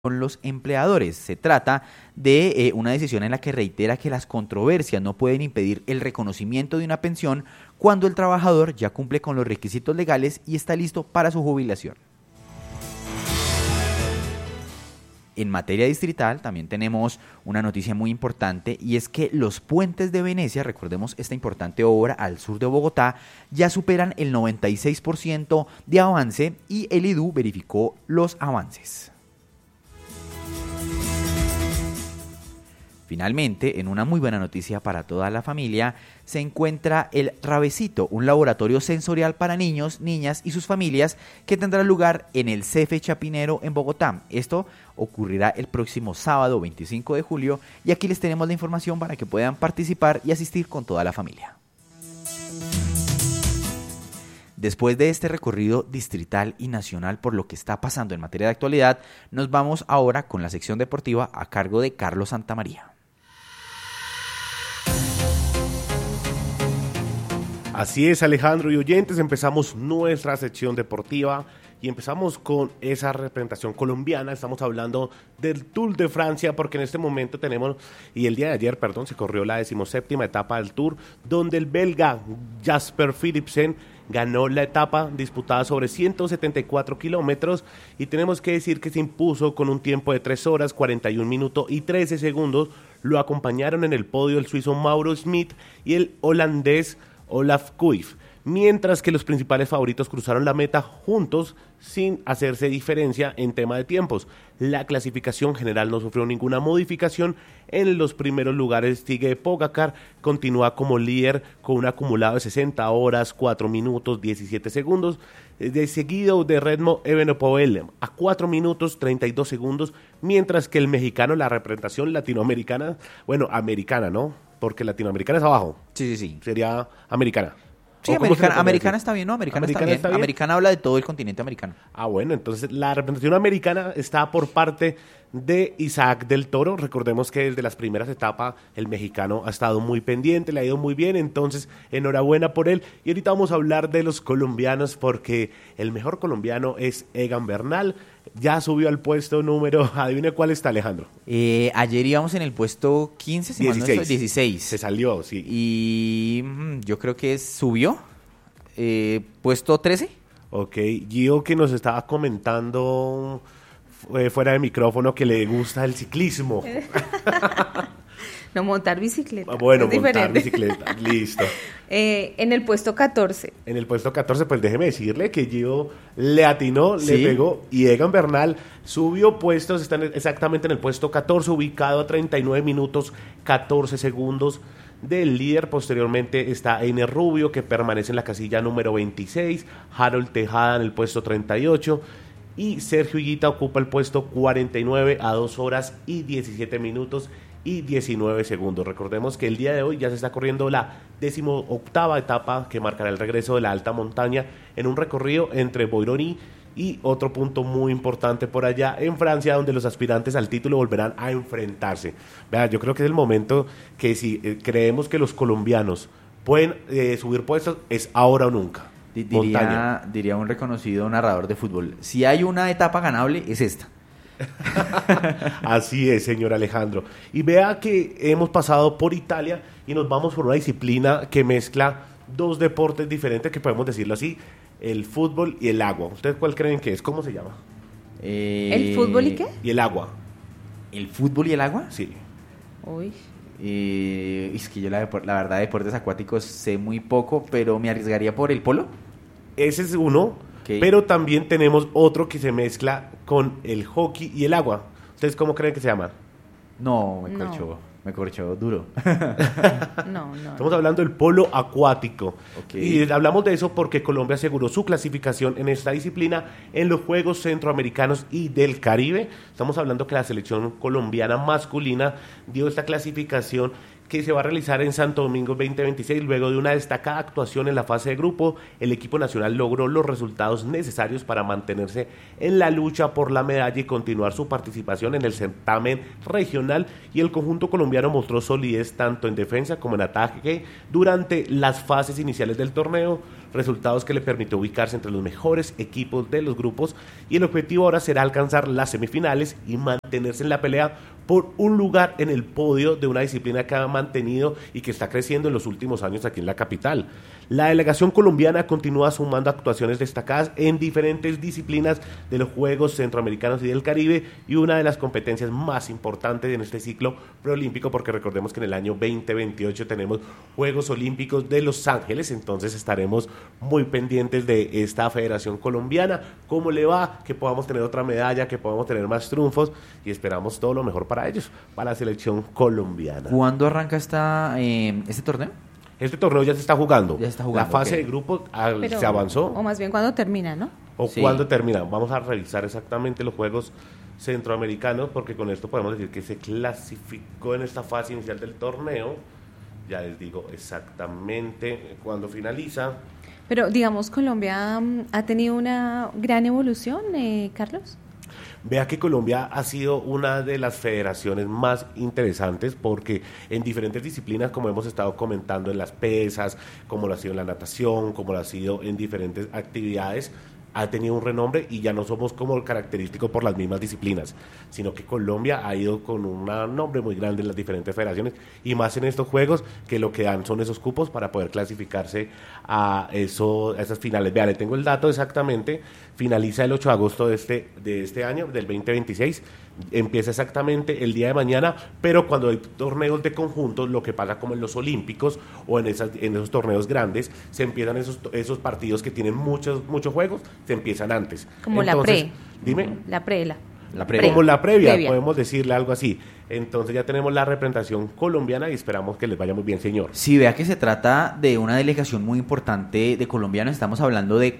con los empleadores. Se trata de una decisión en la que reitera que las controversias no pueden impedir el reconocimiento de una pensión cuando el trabajador ya cumple con los requisitos legales y está listo para su jubilación. En materia distrital también tenemos una noticia muy importante y es que los puentes de Venecia, recordemos esta importante obra al sur de Bogotá, ya superan el 96% de avance y el IDU verificó los avances. Finalmente, en una muy buena noticia para toda la familia, se encuentra el Ravesito, un laboratorio sensorial para niños, niñas y sus familias que tendrá lugar en el CEFE Chapinero en Bogotá. Esto ocurrirá el próximo sábado 25 de julio y aquí les tenemos la información para que puedan participar y asistir con toda la familia. Después de este recorrido distrital y nacional por lo que está pasando en materia de actualidad, nos vamos ahora con la sección deportiva a cargo de Carlos Santamaría. Así es, Alejandro y oyentes, empezamos nuestra sección deportiva y empezamos con esa representación colombiana. Estamos hablando del Tour de Francia porque en este momento tenemos, y el día de ayer, se corrió la 17ª etapa del Tour, donde el belga Jasper Philipsen ganó la etapa disputada sobre 174 kilómetros y tenemos que decir que se impuso con un tiempo de 3 horas, 41 minutos y 13 segundos. Lo acompañaron en el podio el suizo Mauro Smith y el holandés Olaf Kuijf, mientras que los principales favoritos cruzaron la meta juntos sin hacerse diferencia en tema de tiempos. La clasificación general no sufrió ninguna modificación. En los primeros lugares, Tadej Pogačar continúa como líder con un acumulado de 60 horas, 4 minutos, 17 segundos, de seguido de Redmo Evenepoel a 4 minutos, 32 segundos, mientras que el mexicano, la representación latinoamericana, americana, ¿no? Porque latinoamericana es abajo. Sí. Sería americana. Sí, americana está bien, ¿no? Americana está bien. Americana habla de todo el continente americano. Bueno, entonces la representación americana está por parte de Isaac del Toro. Recordemos que desde las primeras etapas el mexicano ha estado muy pendiente, le ha ido muy bien, entonces enhorabuena por él. Y ahorita vamos a hablar de los colombianos porque el mejor colombiano es Egan Bernal. Ya subió al puesto número, adivine cuál está, Alejandro. Ayer íbamos en el puesto 15, si 16. Mal no estoy, 16. Se salió, sí. Y yo creo que subió, puesto 13. Ok, Gio que nos estaba comentando fuera de micrófono que le gusta el ciclismo. No, montar bicicleta. Bueno, montar bicicleta, listo. En el puesto 14. En el puesto 14, pues déjeme decirle que Gio le atinó, ¿sí? Le pegó, y Egan Bernal subió puestos, está exactamente en el puesto 14, ubicado a 39 minutos, 14 segundos del líder. Posteriormente está Einer Rubio, que permanece en la casilla número 26, Harold Tejada en el puesto 38, y Sergio Higuita ocupa el puesto 49 a 2 horas y 17 minutos y 19 segundos. Recordemos que el día de hoy ya se está corriendo la 18ª etapa que marcará el regreso de la alta montaña en un recorrido entre Boironí y otro punto muy importante por allá en Francia, donde los aspirantes al título volverán a enfrentarse. Vea, yo creo que es el momento que si creemos que los colombianos pueden subir puestos, es ahora o nunca. Diría un reconocido narrador de fútbol, si hay una etapa ganable, es esta. Así es, señor Alejandro. Y vea que hemos pasado por Italia y nos vamos por una disciplina que mezcla dos deportes diferentes, que podemos decirlo así, el fútbol y el agua. ¿Ustedes cuál creen que es? ¿Cómo se llama? ¿El fútbol y qué? Y el agua. ¿El fútbol y el agua? Sí. Uy. Es que yo la verdad de deportes acuáticos sé muy poco, pero me arriesgaría por el polo. Ese es uno, okay. Pero también tenemos otro que se mezcla con el hockey y el agua. ¿Ustedes cómo creen que se llama? No, me corchó duro. No. Estamos hablando del polo acuático. Okay. Y hablamos de eso porque Colombia aseguró su clasificación en esta disciplina en los Juegos Centroamericanos y del Caribe. Estamos hablando que la selección colombiana masculina dio esta clasificación que se va a realizar en Santo Domingo 2026. Luego de una destacada actuación en la fase de grupo, el equipo nacional logró los resultados necesarios para mantenerse en la lucha por la medalla y continuar su participación en el certamen regional, y el conjunto colombiano mostró solidez tanto en defensa como en ataque durante las fases iniciales del torneo. resultados que le permitió ubicarse entre los mejores equipos de los grupos, y el objetivo ahora será alcanzar las semifinales y mantenerse en la pelea por un lugar en el podio de una disciplina que ha mantenido y que está creciendo en los últimos años aquí en la capital. La delegación colombiana continúa sumando actuaciones destacadas en diferentes disciplinas de los Juegos Centroamericanos y del Caribe, y una de las competencias más importantes en este ciclo preolímpico, porque recordemos que en el año 2028 tenemos Juegos Olímpicos de Los Ángeles. Entonces estaremos muy pendientes de esta Federación Colombiana, cómo le va, que podamos tener otra medalla, que podamos tener más triunfos, y esperamos todo lo mejor para ellos, para la selección colombiana. ¿Cuándo arranca este torneo? Este torneo ya se está jugando. Ya se está jugando, la fase okay. de grupos se avanzó. O más bien cuando termina, ¿no? O sí. cuándo termina. Vamos a revisar exactamente los Juegos Centroamericanos, porque con esto podemos decir que se clasificó en esta fase inicial del torneo. Ya les digo exactamente cuándo finaliza. Pero digamos, Colombia ha tenido una gran evolución, Carlos. Vea que Colombia ha sido una de las federaciones más interesantes, porque en diferentes disciplinas, como hemos estado comentando, en las pesas, como lo ha sido en la natación, como lo ha sido en diferentes actividades, ha tenido un renombre, y ya no somos como característicos por las mismas disciplinas, sino que Colombia ha ido con un nombre muy grande en las diferentes federaciones, y más en estos juegos, que lo que dan son esos cupos para poder clasificarse a esas finales. Vea, le tengo el dato exactamente. Finaliza el 8 de agosto de este año, del 2026. Empieza exactamente el día de mañana, pero cuando hay torneos de conjuntos, lo que pasa como en los Olímpicos o en esos torneos grandes, se empiezan esos partidos que tienen muchos juegos, se empiezan antes. Como entonces, la pre. Dime. La pre. Como la previa, podemos decirle algo así. Entonces ya tenemos la representación colombiana y esperamos que les vaya muy bien, señor. Sí, vea que se trata de una delegación muy importante de colombianos. Estamos hablando de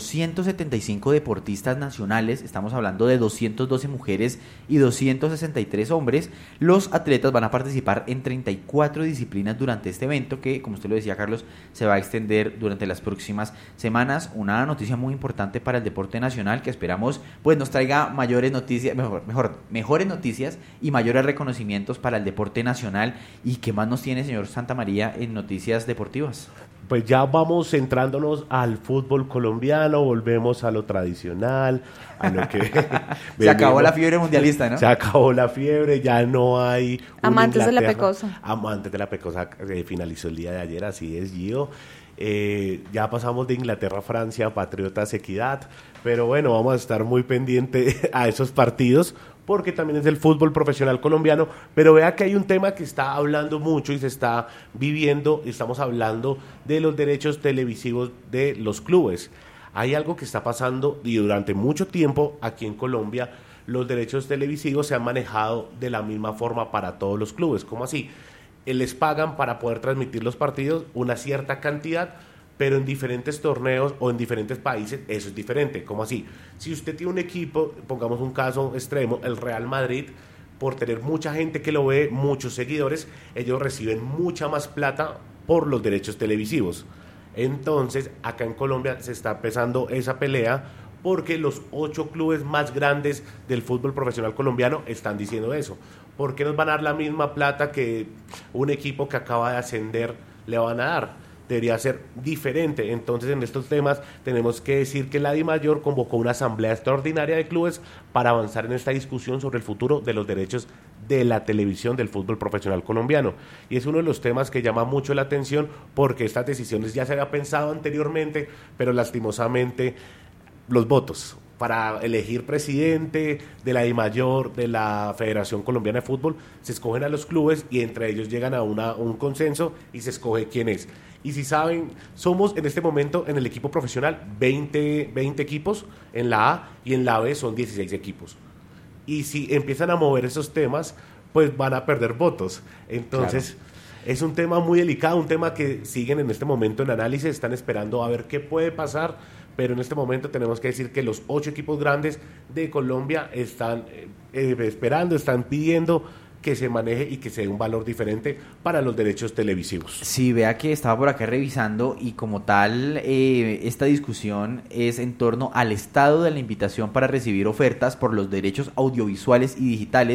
475 deportistas nacionales, estamos hablando de 212 mujeres y 263 hombres. Los atletas van a participar en 34 disciplinas durante este evento, que, como usted lo decía, Carlos, se va a extender durante las próximas semanas. Una noticia muy importante para el deporte nacional, que esperamos pues nos traiga mayores noticias, mejores noticias y mayores reconocimientos para el deporte nacional. ¿Y qué más nos tiene, señor Santamaría, en noticias deportivas? Pues ya vamos centrándonos al fútbol colombiano, volvemos a lo tradicional, a lo que... Se acabó la fiebre mundialista, ¿no? Se acabó la fiebre, ya no hay... Amantes de la Pecosa. Amantes de la Pecosa, finalizó el día de ayer, así es, Gio. Ya pasamos de Inglaterra a Francia, Patriotas, Equidad, pero bueno, vamos a estar muy pendientes a esos partidos, porque también es del fútbol profesional colombiano. Pero vea que hay un tema que está hablando mucho y se está viviendo, estamos hablando de los derechos televisivos de los clubes. Hay algo que está pasando, y durante mucho tiempo aquí en Colombia los derechos televisivos se han manejado de la misma forma para todos los clubes. ¿Cómo así? Les pagan para poder transmitir los partidos una cierta cantidad, pero en diferentes torneos o en diferentes países eso es diferente. ¿Cómo así? Si usted tiene un equipo, pongamos un caso extremo, el Real Madrid, por tener mucha gente que lo ve, muchos seguidores, ellos reciben mucha más plata por los derechos televisivos. Entonces, acá en Colombia se está empezando esa pelea, porque los 8 clubes más grandes del fútbol profesional colombiano están diciendo eso. ¿Por qué nos van a dar la misma plata que un equipo que acaba de ascender le van a dar? Debería ser diferente. Entonces, en estos temas tenemos que decir que la DIMAYOR convocó una asamblea extraordinaria de clubes para avanzar en esta discusión sobre el futuro de los derechos de la televisión del fútbol profesional colombiano. Y es uno de los temas que llama mucho la atención, porque estas decisiones ya se había pensado anteriormente, pero lastimosamente los votos para elegir presidente de la DIMAYOR, de la Federación Colombiana de Fútbol, se escogen a los clubes y entre ellos llegan a un consenso y se escoge quién es. Y si saben, somos en este momento en el equipo profesional 20 equipos en la A, y en la B son 16 equipos. Y si empiezan a mover esos temas, pues van a perder votos. Entonces, claro, es un tema muy delicado, un tema que siguen en este momento en análisis, están esperando a ver qué puede pasar, pero en este momento tenemos que decir que los 8 equipos grandes de Colombia están esperando, están pidiendo que se maneje y que se dé un valor diferente para los derechos televisivos. Sí, vea que estaba por acá revisando, y como tal, esta discusión es en torno al estado de la invitación para recibir ofertas por los derechos audiovisuales y digitales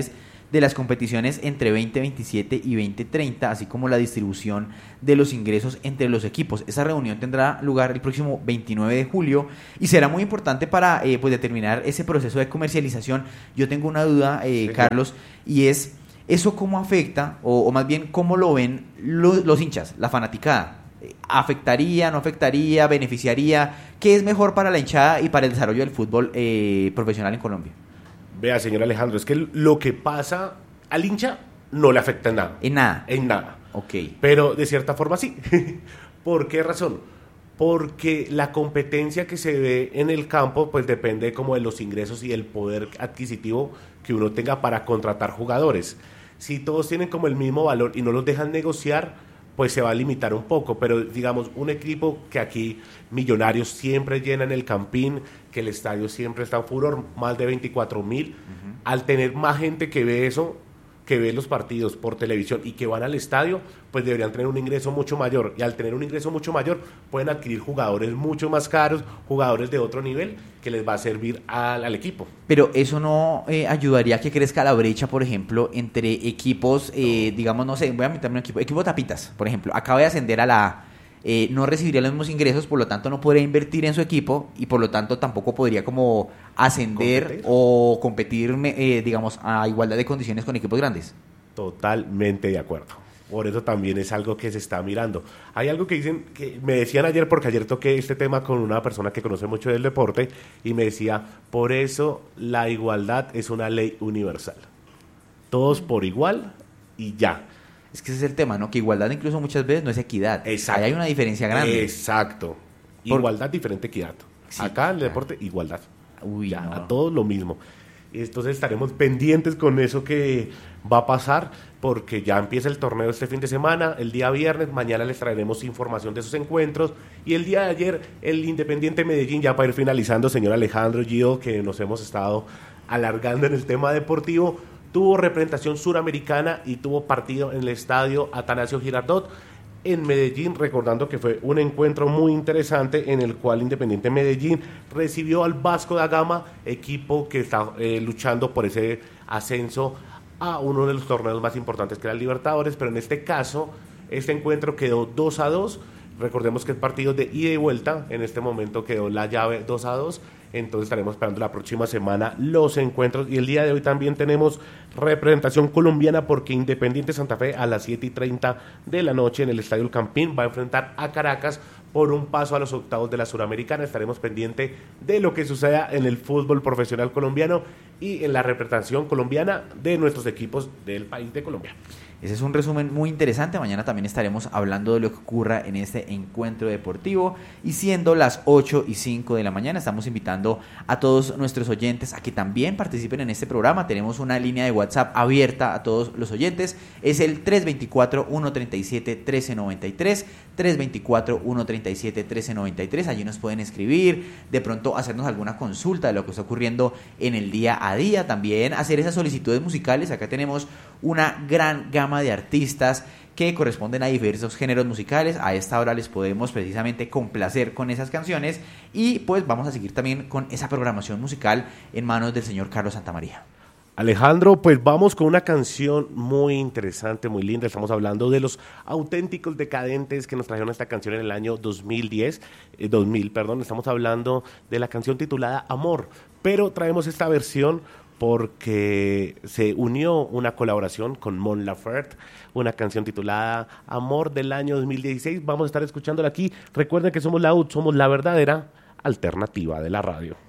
de las competiciones entre 2027 y 2030, así como la distribución de los ingresos entre los equipos. Esa reunión tendrá lugar el próximo 29 de julio y será muy importante para pues determinar ese proceso de comercialización. Yo tengo una duda, sí, Carlos, y es, ¿eso cómo afecta, o más bien cómo lo ven los hinchas, la fanaticada? ¿Afectaría, no afectaría, beneficiaría? ¿Qué es mejor para la hinchada y para el desarrollo del fútbol profesional en Colombia? Vea, señor Alejandro, es que lo que pasa al hincha no le afecta en nada. ¿En nada? En nada. Ok. Pero de cierta forma sí. ¿Por qué razón? Porque la competencia que se ve en el campo pues depende como de los ingresos y el poder adquisitivo que uno tenga para contratar jugadores. Si todos tienen como el mismo valor y no los dejan negociar, pues se va a limitar un poco, pero digamos, un equipo que aquí Millonarios siempre llenan el Campín, que el estadio siempre está en furor, más de 24.000, al tener más gente que ve eso, que ve los partidos por televisión y que van al estadio, pues deberían tener un ingreso mucho mayor, y al tener un ingreso mucho mayor, pueden adquirir jugadores mucho más caros, jugadores de otro nivel, que les va a servir al equipo. Pero eso no ayudaría a que crezca la brecha, por ejemplo, entre equipos, digamos, no sé, voy a meterme un equipo Tapitas, por ejemplo, acaba de ascender a la A, no recibiría los mismos ingresos, por lo tanto no podría invertir en su equipo y por lo tanto tampoco podría como ascender o competir, digamos, a igualdad de condiciones con equipos grandes. Totalmente de acuerdo. Por eso también es algo que se está mirando. Hay algo que dicen, que me decían ayer, porque ayer toqué este tema con una persona que conoce mucho del deporte, y me decía, por eso la igualdad es una ley universal. Todos por igual y ya. Es que ese es el tema, ¿no? Que igualdad incluso muchas veces no es equidad. Exacto. Ahí hay una diferencia grande. Exacto. Igualdad, diferente equidad. Sí, acá en el deporte, igualdad. Uy, ya, no. A todos lo mismo. Entonces estaremos pendientes con eso que va a pasar, porque ya empieza el torneo este fin de semana, el día viernes. Mañana les traeremos información de esos encuentros, y el día de ayer el Independiente Medellín, ya para ir finalizando, señor Alejandro, Gio, que nos hemos estado alargando en el tema deportivo, tuvo representación suramericana y tuvo partido en el estadio Atanasio Girardot en Medellín, recordando que fue un encuentro muy interesante en el cual Independiente Medellín recibió al Vasco da Gama, equipo que está luchando por ese ascenso a uno de los torneos más importantes que era el Libertadores, pero en este caso, este encuentro quedó 2-2. Recordemos que el partido de ida y vuelta, en este momento quedó la llave 2-2, entonces estaremos esperando la próxima semana los encuentros, y el día de hoy también tenemos representación colombiana, porque Independiente Santa Fe a las 7:30 de la noche en el Estadio El Campín va a enfrentar a Caracas por un paso a los octavos de la Suramericana. Estaremos pendientes de lo que suceda en el fútbol profesional colombiano y en la representación colombiana de nuestros equipos del país de Colombia. Ese es un resumen muy interesante. Mañana también estaremos hablando de lo que ocurra en este encuentro deportivo. Y siendo las 8:05 de la mañana, estamos invitando a todos nuestros oyentes a que también participen en este programa. Tenemos una línea de WhatsApp abierta a todos los oyentes. Es el 324-137-1393. 324-137-1393. Allí nos pueden escribir, de pronto hacernos alguna consulta de lo que está ocurriendo en el día a día. También hacer esas solicitudes musicales. Acá tenemos una gran gama de artistas que corresponden a diversos géneros musicales. A esta hora les podemos precisamente complacer con esas canciones, y pues vamos a seguir también con esa programación musical en manos del señor Carlos Santamaría. Alejandro, pues vamos con una canción muy interesante, muy linda. Estamos hablando de los Auténticos Decadentes, que nos trajeron esta canción en el año 2000. Estamos hablando de la canción titulada Amor, pero traemos esta versión porque se unió una colaboración con Mon Laferte, una canción titulada Amor del año 2016. Vamos a estar escuchándola aquí. Recuerden que somos la UD, somos la verdadera alternativa de la radio.